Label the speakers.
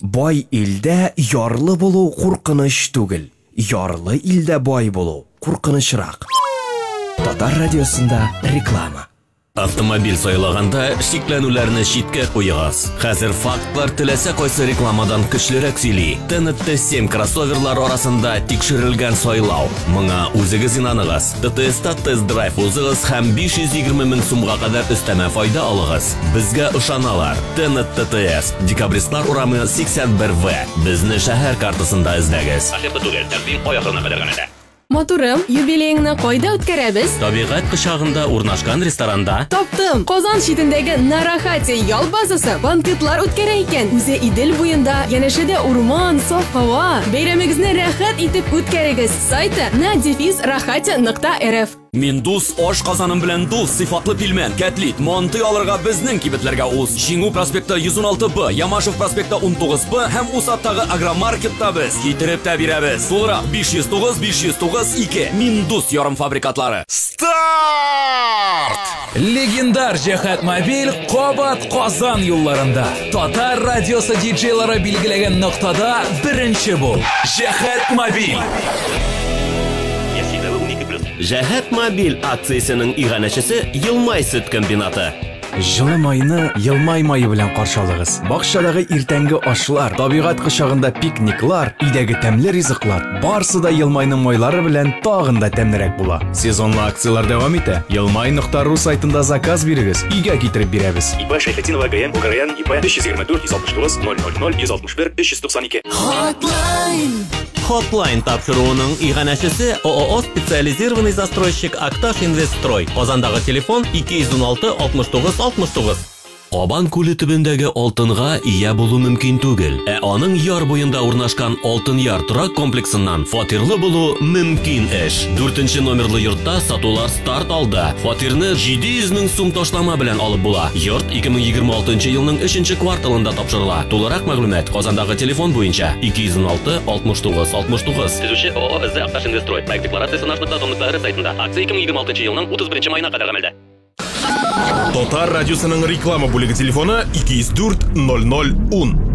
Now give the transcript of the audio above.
Speaker 1: Бай илдә ярлы булу куркыныч түгел. Ярлы илдә бай булу куркынычрак. Татар радиосында реклама.
Speaker 2: Автомобиль сайлаганда шикләнүләрне читкә куегыз. Хәзер фактлар теләсә кайсы рекламадан көчлерәк сөйли. ТНТ-7 кроссоверлар арасында тикшерелгән сайлау. Моңа үзегез инаныгыз. ТТС-та тест-драйв узыгыз һәм 520 мең сумга кадәр өстәмә файда алыгыз. Безгә ышаналар. ТНТ-ТТС, Декабристлар урамы 81В. Безне шәһәр картасында эзләгез.
Speaker 3: Ахирда түгел, тәкъдим аягына кадәр генә.
Speaker 4: Моторым, юбилейыңны кайда үткәрәбез?
Speaker 2: Табигать кочагында урнашкан ресторанда.
Speaker 4: Таптым! Казан читендәге Нарахати ял базасы банкетлар үткәрә икән. Үзе Идел буенда, янәшәдә урман, саф һава. Бәйрәмегезне рәхәт итеп үткәрегез. Сайты na-rahati.rf.
Speaker 5: Мин дус аш казаным белән дус сыйфатлы пилмән, кәтлит, манты алырга безнең кибетләргә уз. Җиңү проспекты 116Б, Ямашев проспекты 19Б һәм Усаттагы агромаркетта без китереп тә бирәбез. Тулырак 509-509-2. Мин дус ярым фабрикатлары.
Speaker 6: Старт!
Speaker 7: Легендар Җәһәт мобиль Кабат Казан юлларында. Татар радиосы диджейлары билгеләгән ноктада беренче бул. Җәһәт мобиль.
Speaker 2: Җәһәт мобиль акциясенең иганәчесе Елмай сөт комбинаты.
Speaker 1: Жылы майны Елмай майы белән каршылыгыз. Бакчадагы иртәнге ашлар, табигать кочагында пикниклар, идәге тәмле ризыклар, барсы да Елмайның майлары белән тагын да тәмлерәк була. Сезонлы акциялар дәвам итә. Елмай.ру сайтында заказ бирегез, өйгә китереп бирәбез.
Speaker 3: ИП Шәйхетдинова ГМ Бугарян ИП 524 169 000 161 592.
Speaker 2: Hotline тапшыруының иганәчесе ООО специализированный застройщик Акташ Инвестстрой. Казандагы телефон 216 69 69. Абан күле төбендәге алтынга ия булу мөмкин түгел. Аның яр буенда урнашкан Алтын яр торак комплексыннан фатирлы булу мөмкин эш. 4-нче номерлы йортта сатулар старт алды. Фатирны 700 мең сум ташлама белән алып була. Йорт 2026 елның 3-нче кварталында тапшырыла. Тулырак мәгълүмат Казандагы телефон буенча 216 69 69.
Speaker 3: Төзүче ООО ЗЭ Акташ Инвестстрой. Проект декларациясе наш.томлыклары сайтында. Акция 2026 елның 31 маена кадәр гамәлдә.
Speaker 6: Татар радиосының реклама бүлеге телефоны 204 00 10.